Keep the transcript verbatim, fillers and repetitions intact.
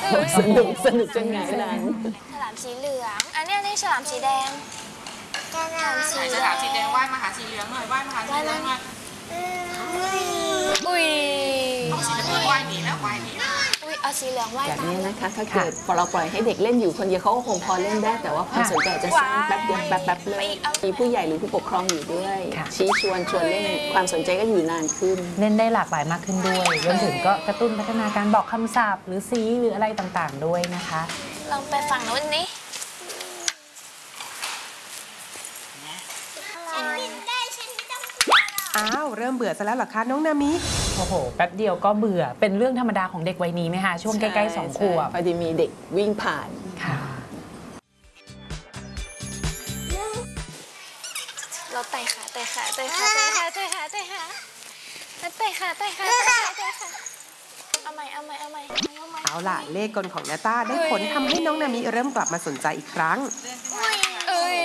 สนุกสนุกจนไงนั้นฉลามสีเหลืองอันนี้นี่ฉลามสีแดงฉลามสีฉลามสีแดงว่ายมาหาสีเหลืองหน่อยว่ายมาหาสีเหลืองหน่อยอุ้ยเอาสีเหลืองว่ายหนีแล้วว่ายหนีอุ้ยเอาสีเหลืองว่ายแบบนี้นะคะถ้าเกิดพอเราปล่อยให้เด็กเล่นอยู่คนเดียวเขาก็คงพอเล่นได้แต่ว่าความสนใจจะสั้นแป๊บเดียวแป๊บแป๊บเลยมีผู้ใหญ่หรือผู้ปกครองอยู่ด้วยชี้ชวนชวนเล่นความสนใจก็อยู่นานขึ้นเล่นได้หลากหลายมากขึ้นด้วยรวมถึงก็กระตุ้นพัฒนาการบอกคำศัพท์หรือสีหรืออะไรต่างๆด้วยนะคะลองไปฝั่งนู้นนี้อ้าวเริ่มเบื่อซะแล้วเหรอคะน้องนามิโอ้โหแป๊บเดียวก็เบื่อเป็นเรื่องธรรมดาของเด็กวัยนี้ไหมคะช่วงใกล้ๆสองขวบพอดีมีเด็กวิ่งผ่านค่ะเราไต่ขาไต่ขาไต่ขาไต่ขาไต่ขาไต่ขาไต่ขาไต่ขาไต่ขาไต่ขาเอาใหม่เอาใหม่เอาใหม่เอาล่ะเลขกลของนาต้าได้ผลทำให้น้องนามิเริ่มกลับมาสนใจอีกครั้ง